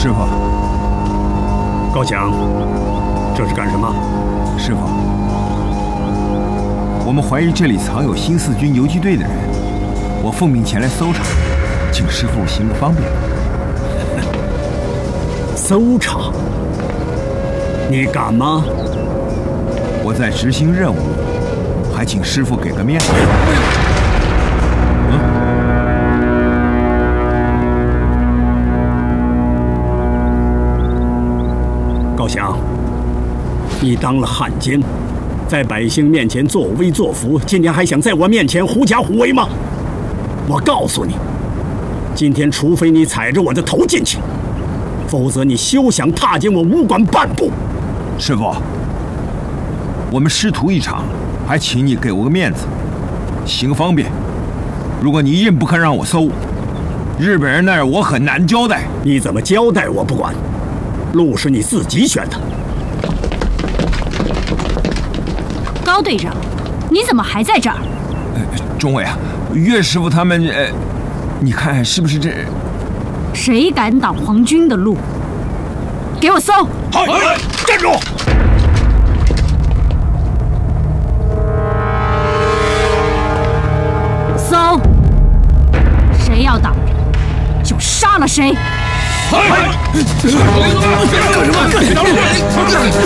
师傅， 高强，这是干什么？ 师傅，我们怀疑这里藏有新四军游击队的人，我奉命前来搜查，请师傅行个方便。 搜查？你敢吗？ 我在执行任务，还请师傅给个面子。 高翔，你当了汉奸，在百姓面前作威作福，今天还想在我面前狐假虎威吗？我告诉你，今天除非你踩着我的头进去，否则你休想踏进我武馆半步。 师傅，我们师徒一场，还请你给我个面子，行个方便。如果你硬不肯让我搜，日本人那儿我很难交代。 你怎么交代我不管，路是你自己选的。 高队长，你怎么还在这儿？ 中尉啊，岳师傅他们，你看是不是这？ 谁敢挡皇军的路？给我搜！ 好，站住！ 搜！谁要挡着，就杀了谁！ 干什么？